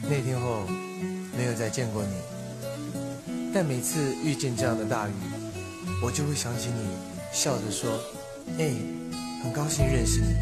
那天后没有再见过你，但每次遇见这样的大雨，我就会想起你，笑着说：“很高兴认识你。”